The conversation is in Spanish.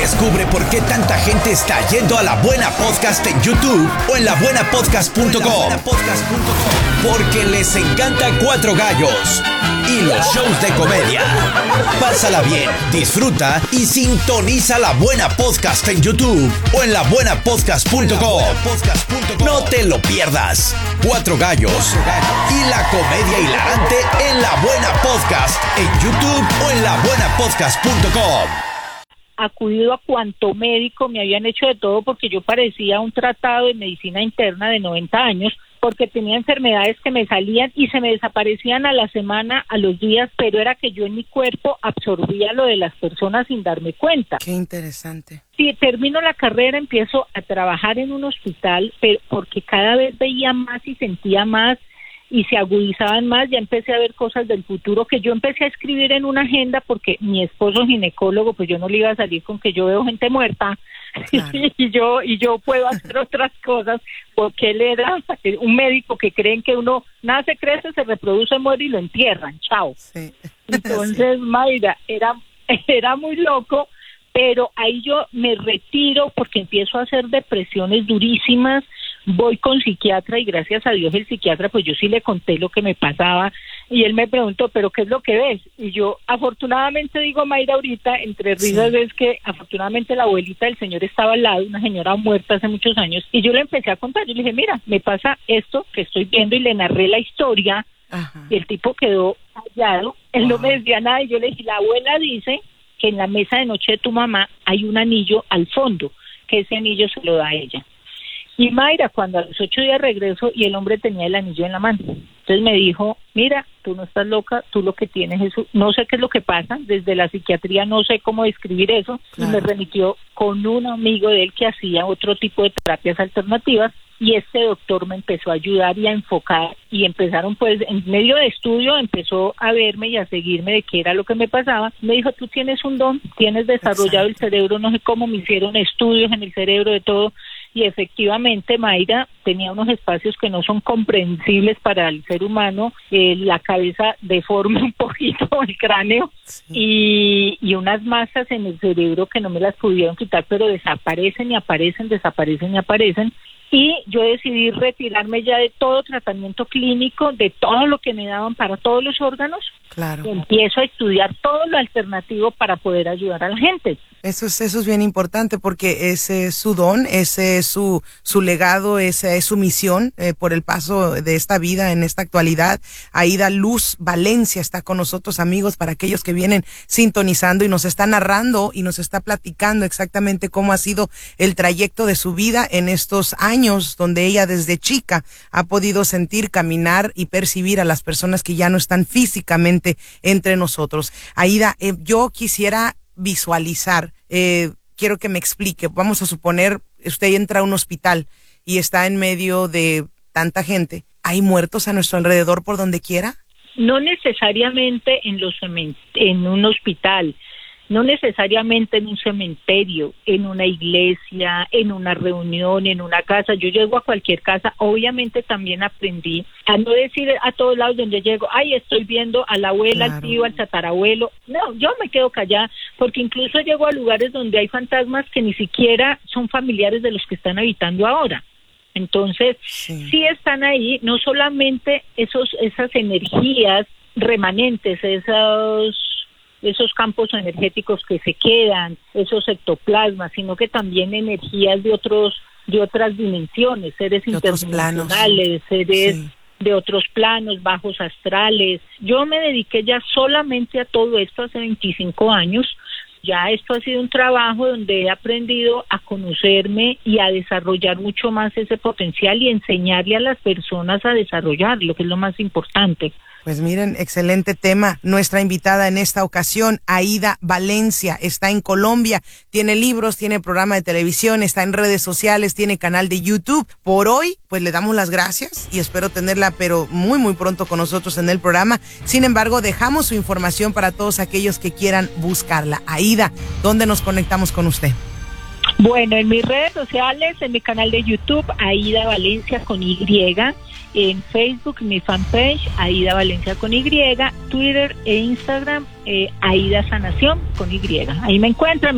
Descubre por qué tanta gente está yendo a La Buena Podcast en YouTube o en labuenapodcast.com. Porque les encanta Cuatro Gallos y los shows de comedia. Pásala bien, disfruta y sintoniza La Buena Podcast en YouTube o en labuenapodcast.com. No te lo pierdas. Cuatro Gallos y la comedia hilarante en La Buena Podcast en YouTube o en labuenapodcast.com. Acudido a cuanto médico, me habían hecho de todo porque yo parecía un tratado de medicina interna de 90 años, porque tenía enfermedades que me salían y se me desaparecían a la semana, a los días, pero era que yo en mi cuerpo absorbía lo de las personas sin darme cuenta. Qué interesante. Sí, termino la carrera, empiezo a trabajar en un hospital, pero porque cada vez veía más y sentía más, y se agudizaban más, ya empecé a ver cosas del futuro que yo empecé a escribir en una agenda, porque mi esposo ginecólogo, pues yo no le iba a salir con que yo veo gente muerta, claro. y yo puedo hacer otras cosas, porque él era un médico que creen que uno nace, crece, se reproduce, muere y lo entierran, chao. Sí. Entonces, sí. Mayra, era muy loco, pero ahí yo me retiro porque empiezo a hacer depresiones durísimas. Voy con psiquiatra y gracias a Dios el psiquiatra, pues yo sí le conté lo que me pasaba y él me preguntó, ¿pero qué es lo que ves? Y yo afortunadamente digo, Mayra, ahorita entre risas, sí, es que afortunadamente la abuelita del señor estaba al lado, una señora muerta hace muchos años, y yo le empecé a contar, yo le dije, mira, me pasa esto que estoy viendo, y le narré la historia. Ajá. Y el tipo quedó callado, él no me decía nada, y yo le dije, la abuela dice que en la mesa de noche de tu mamá hay un anillo al fondo, que ese anillo se lo da a ella. Y Mayra, cuando a los 8 días regreso y el hombre tenía el anillo en la mano, entonces me dijo, mira, tú no estás loca, tú lo que tienes es, no sé qué es lo que pasa, desde la psiquiatría no sé cómo describir eso, claro. Y me remitió con un amigo de él que hacía otro tipo de terapias alternativas, y este doctor me empezó a ayudar y a enfocar, y empezaron pues, en medio de estudio, empezó a verme y a seguirme de qué era lo que me pasaba. Me dijo, tú tienes un don, tienes desarrollado el cerebro, no sé cómo me hicieron estudios en el cerebro de todo, y efectivamente Mayra tenía unos espacios que no son comprensibles para el ser humano, la cabeza deforme un poquito, el cráneo, sí, y unas masas en el cerebro que no me las pudieron quitar, pero desaparecen y aparecen, desaparecen y aparecen. Y yo decidí retirarme ya de todo tratamiento clínico, de todo lo que me daban para todos los órganos. Claro. Y empiezo a estudiar todo lo alternativo para poder ayudar a la gente. Eso es bien importante, porque ese es su don, ese es su legado, esa es su misión por el paso de esta vida en esta actualidad. Aída Luz Valencia está con nosotros, amigos, para aquellos que vienen sintonizando, y nos está narrando y nos está platicando exactamente cómo ha sido el trayecto de su vida en estos años, donde ella desde chica ha podido sentir, caminar y percibir a las personas que ya no están físicamente entre nosotros. Aída, yo quisiera visualizar, quiero que me explique. Vamos a suponer, usted entra a un hospital y está en medio de tanta gente. ¿Hay muertos a nuestro alrededor por donde quiera? No necesariamente en un hospital, no necesariamente en un cementerio, en una iglesia, en una reunión, en una casa. Yo llego a cualquier casa. Obviamente también aprendí a no decir a todos lados donde llego, ay, estoy viendo a la abuela, claro, al tío, al tatarabuelo. No, yo me quedo callada, porque incluso llego a lugares donde hay fantasmas que ni siquiera son familiares de los que están habitando ahora. Entonces, sí están ahí, no solamente esas energías remanentes, esos campos energéticos que se quedan, esos ectoplasmas, sino que también energías de otras dimensiones, seres interdimensionales, seres de otros planos, bajos astrales. Yo me dediqué ya solamente a todo esto hace 25 años. Ya esto ha sido un trabajo donde he aprendido a conocerme y a desarrollar mucho más ese potencial y enseñarle a las personas a desarrollarlo, que es lo más importante. Pues miren, excelente tema. Nuestra invitada en esta ocasión, Aída Valencia, está en Colombia, tiene libros, tiene programa de televisión, está en redes sociales, tiene canal de YouTube. Por hoy, pues le damos las gracias y espero tenerla, pero muy, muy pronto con nosotros en el programa. Sin embargo, dejamos su información para todos aquellos que quieran buscarla. Aída, ¿dónde nos conectamos con usted? Bueno, en mis redes sociales, en mi canal de YouTube, Aída Valencia con Y, en Facebook, mi fanpage, Aída Valencia con Y, Twitter e Instagram, Aída Sanación con Y. Ahí me encuentran.